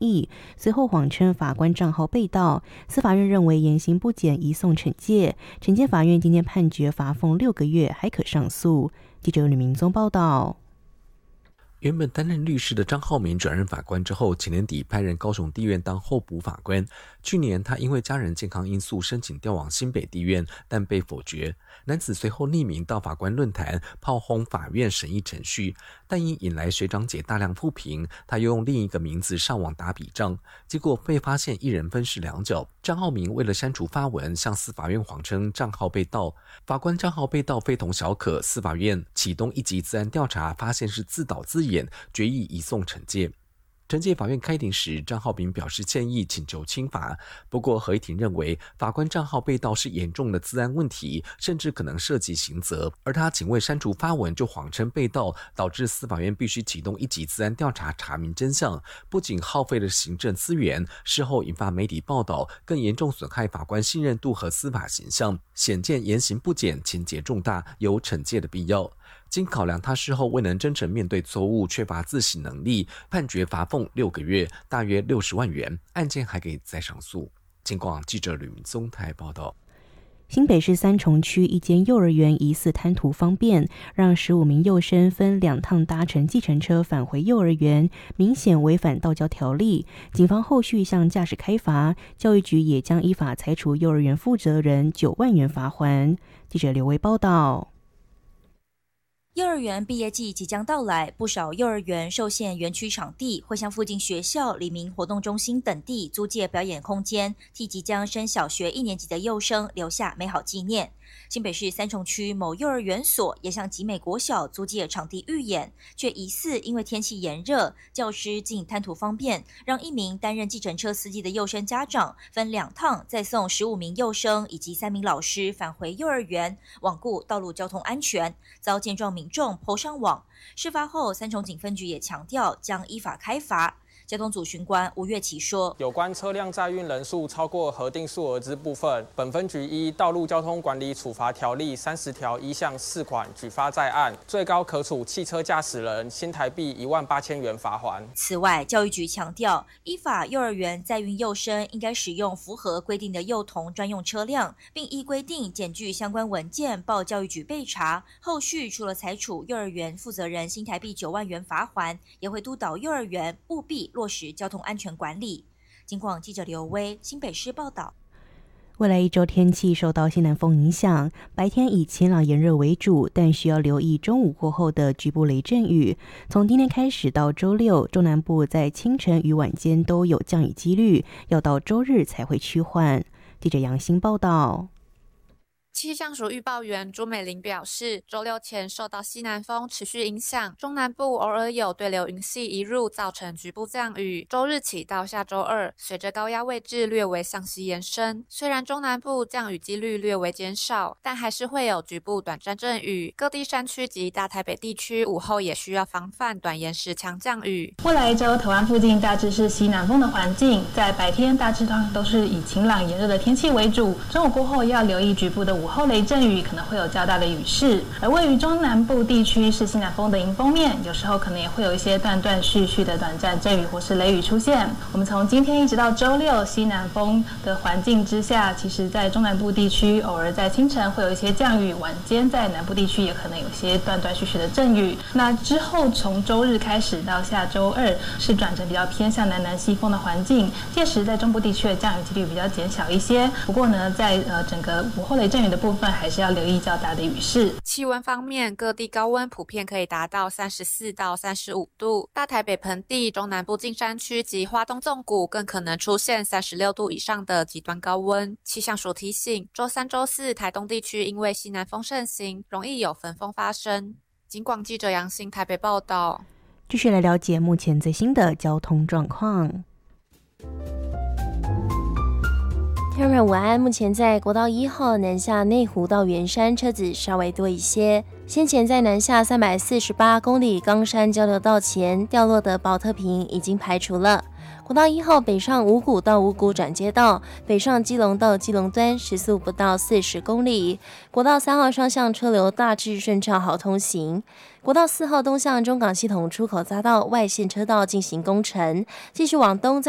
议，随后谎称法官账号被盗。司法院认为言行不检，移送惩戒。惩戒法院今天判决罚俸6个月，还可上诉。记者吕明宗报道。 原本担任律师的张浩明转任法官之后，前年底派任高雄地院当候补法官。去年他因为家人健康因素申请调往新北地院，但被否决。男子随后匿名到法官论坛炮轰法院审议程序，但因引来学长姐大量负评，他又用另一个名字上网打笔仗，结果被发现一人分饰两角。张浩明为了删除发文，向司法院谎称账号被盗。法官账号被盗非同小可，司法院启动一级自案调查，发现是自导自演，决议移送惩戒。惩戒法院开庭时，张浩明表示歉意，请求轻罚。不过合议庭认为，法官账号被盗是严重的资安问题，甚至可能涉及刑责。而他仅为删除发文就谎称被盗，导致司法院必须启动一级资安调查，查明真相。不仅耗费了行政资源，事后引发媒体报道，更严重损害法官信任度和司法形象，显见言行不检，情节重大，有惩戒的必要。经考量他事后未能真诚面对错误，缺乏自省能力，判决罚俸6个月，大约60万元，案件还可以再上诉。警广记者吕明宗台报道。 新北市三重区一间幼儿园疑似贪图方便，让15名幼生分2趟搭乘计程车返回幼儿园，明显违反道交条例。警方后续向驾驶开罚，教育局也将依法裁处幼儿园负责人9万元罚锾。记者刘维报道。 幼儿园毕业季即将到来，不少幼儿园受限园区场地，会向附近学校、黎明活动中心等地租借表演空间，替即将升小学1年级的幼生留下美好纪念。新北市三重区某幼儿园所也向集美国小租借场地预演，却疑似因为天气炎热，教师竟贪图方便，让一名担任计程车司机的幼生家长分2趟再送15名幼生以及3名老师返回幼儿园，罔顾道路交通安全，遭健壮民众po上网。事发后，三重警分局也强调将依法开罚。交通组巡官吴月琪说， 有关车辆载运人数超过核定数额之部分，本分局依道路交通管理处罚条例30条1项4款举发在案，最高可处汽车驾驶人新台币18000元罚锾。 此外，教育局强调，依法幼儿园载运幼生应该使用符合规定的幼童专用车辆，并依规定检具相关文件报教育局备查。后续除了裁处幼儿园负责人新台币9万元罚锾，也会督导幼儿园务必落实交通安全管理。警广记者刘威新北市报道。 未来1周天气受到西南风影响，白天以晴朗炎热为主，但需要留意中午过后的局部雷阵雨。从今天开始到周6，中南部在清晨与晚间都有降雨几率，要到周日才会趋缓。记者杨欣报道。 气象署预报员朱美玲表示，周6前受到西南风持续影响，中南部偶尔有对流云系移入，造成局部降雨。周日起到下周2，随着高压位置略微向西延伸，虽然中南部降雨几率略微减少，但还是会有局部短暂阵雨。各地山区及大台北地区午后也需要防范短延时强降雨。 未来1周台湾附近大致是西南风的环境，在白天大致上都是以晴朗炎热的天气为主，中午过后要留意局部的午后雷阵雨，可能会有较大的雨势。而位于中南部地区是西南风的迎风面，有时候可能也会有一些断断续续的短暂阵雨或是雷雨出现。我们从今天一直到周6，西南风的环境之下，其实在中南部地区偶尔在清晨会有一些降雨，晚间在南部地区也可能有些断断续续的阵雨。那之后从周日开始到下周2，是转成比较偏向南西风的环境，届时在中部地区的降雨几率比较减小一些。不过呢，在整个午后雷阵雨的部分，还是要留意较大的雨势。 气温方面，各地高温普遍可以达到34到35度，大台北盆地、中南部近山区及花东纵谷更可能出现36度以上的极端高温。气象署提醒，周3、周4台东地区因为西南风盛行，容易有焚风发生。警广记者杨欣台北报道。 继续来了解目前最新的交通状况。 听众朋友午安，目前在国道1号南下内湖到圆山车子稍微多一些。先前在南下348公里冈山交流道前掉落的保特瓶已经排除了。国道1号北上五股到五股转接道，北上基隆到基隆端时速不到40公里。国道3号双向车流大致顺畅好通行。国道4号东向中港系统出口匝道外线车道进行工程，继续往东在